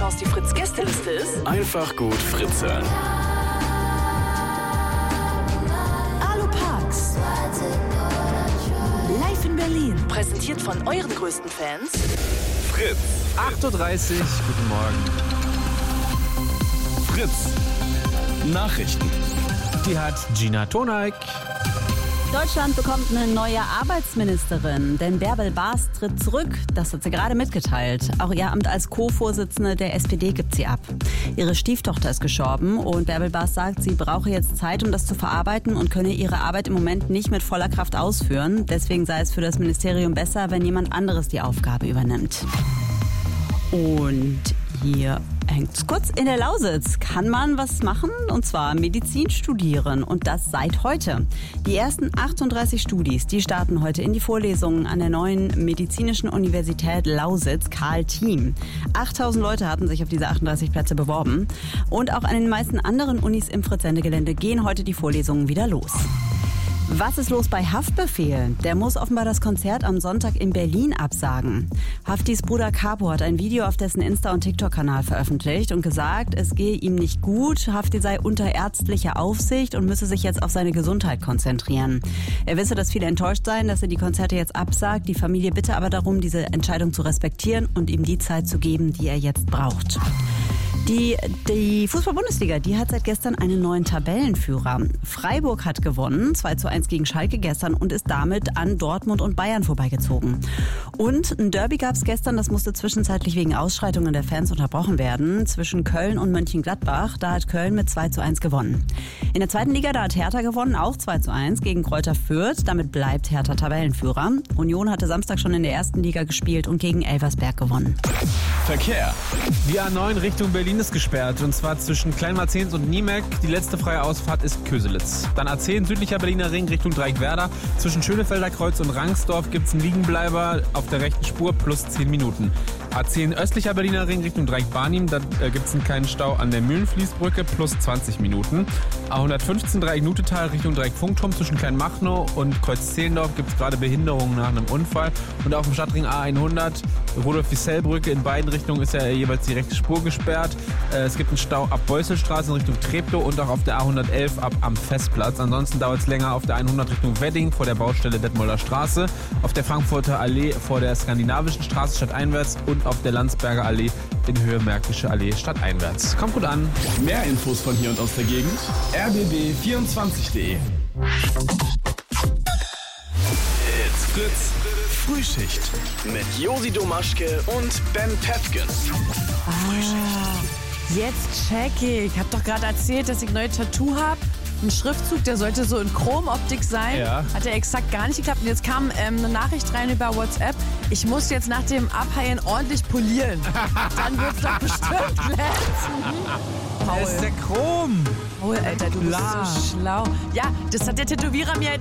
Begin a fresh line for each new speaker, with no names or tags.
Chance, die Fritz-Gästeliste ist?
Einfach gut Fritz hören.
Alo Parks. Live in Berlin. Präsentiert von euren größten Fans.
Fritz.
8.30 Uhr, guten Morgen.
Fritz. Nachrichten.
Die hat Gina Toneik.
Deutschland bekommt eine neue Arbeitsministerin, denn Bärbel Baas tritt zurück. Das hat sie gerade mitgeteilt. Auch ihr Amt als Co-Vorsitzende der SPD gibt sie ab. Ihre Stieftochter ist gestorben und Bärbel Baas sagt, sie brauche jetzt Zeit, um das zu verarbeiten und könne ihre Arbeit im Moment nicht mit voller Kraft ausführen. Deswegen sei es für das Ministerium besser, wenn jemand anderes die Aufgabe übernimmt. Und hier hängt's kurz. In der Lausitz kann man was machen, und zwar Medizin studieren, und das seit heute. Die ersten 38 Studis, die starten heute in die Vorlesungen an der neuen Medizinischen Universität Lausitz, Karl Thiem. 8.000 Leute hatten sich auf diese 38 Plätze beworben. Und auch an den meisten anderen Unis im Fritz-Sendegelände gehen heute die Vorlesungen wieder los. Was ist los bei Haftbefehl? Der muss offenbar das Konzert am Sonntag in Berlin absagen. Haftis Bruder Capo hat ein Video auf dessen Insta- und TikTok-Kanal veröffentlicht und gesagt, es gehe ihm nicht gut, Hafti sei unter ärztlicher Aufsicht und müsse sich jetzt auf seine Gesundheit konzentrieren. Er wisse, dass viele enttäuscht seien, dass er die Konzerte jetzt absagt. Die Familie bitte aber darum, diese Entscheidung zu respektieren und ihm die Zeit zu geben, die er jetzt braucht. Die Fußball-Bundesliga, die hat seit gestern einen neuen Tabellenführer. Freiburg hat gewonnen, 2:1 gegen Schalke gestern, und ist damit an Dortmund und Bayern vorbeigezogen. Und ein Derby gab es gestern, das musste zwischenzeitlich wegen Ausschreitungen der Fans unterbrochen werden, zwischen Köln und Mönchengladbach. Da hat Köln mit 2:1 gewonnen. In der zweiten Liga, da hat Hertha gewonnen, auch 2:1 gegen Greuther Fürth. Damit bleibt Hertha Tabellenführer. Union hatte Samstag schon in der ersten Liga gespielt und gegen Elversberg gewonnen.
Verkehr.
Die A9 Richtung Berlin ist gesperrt, und zwar zwischen Kleinmarzens und Niemek. Die letzte freie Ausfahrt ist Köselitz. Dann A10 südlicher Berliner Ring Richtung Dreikweiler. Zwischen Schönefelder Kreuz und Rangsdorf gibt es einen Liegenbleiber auf der rechten Spur plus 10 Minuten. A10 östlicher Berliner Ring Richtung Dreieck-Barnim, da gibt es einen kleinen Stau an der Mühlenfließbrücke plus 20 Minuten. A115 Dreieck-Nutetal Richtung Dreieck-Funkturm zwischen Kleinmachnow und Kreuz-Zehlendorf gibt es gerade Behinderungen nach einem Unfall. Und auf dem Stadtring A100 Rudolf-Wissell-Brücke in beiden Richtungen ist ja jeweils die rechte Spur gesperrt. Es gibt einen Stau ab Beusselstraße in Richtung Treptow und auch auf der A111 ab am Festplatz. Ansonsten dauert es länger auf der 100 Richtung Wedding vor der Baustelle Detmolder Straße, auf der Frankfurter Allee vor der Skandinavischen Straße stadteinwärts und auf der Landsberger Allee in Höhe Märkische Allee stadteinwärts. Kommt gut an.
Mehr Infos von hier und aus der Gegend. rbb24.de. It's Fritz. Frühschicht. Mit Josi Domaschke und Ben Pefken.
Jetzt check ich. Ich hab doch gerade erzählt, dass ich ein neues Tattoo habe. Ein Schriftzug, der sollte so in Chromoptik sein.
Ja.
Hat ja exakt gar nicht geklappt. Und jetzt kam eine Nachricht rein über WhatsApp. Ich muss jetzt nach dem Abheilen ordentlich polieren. Dann wird's doch bestimmt glänzen.
Das ist der Chrom.
Paul, Alter, du bist so schlau. Ja, das hat der Tätowierer mir halt